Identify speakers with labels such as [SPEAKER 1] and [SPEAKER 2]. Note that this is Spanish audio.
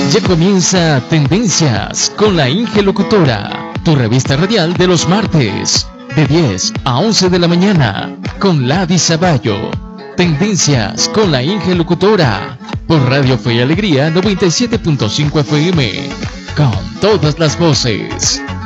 [SPEAKER 1] Ya comienza Tendencias con la Inge Locutora, tu revista radial de los martes, de 10 a 11 de la mañana, con Lavi Saballo. Tendencias con la Inge Locutora, por Radio Fe y Alegría 97.5 FM, con todas las voces.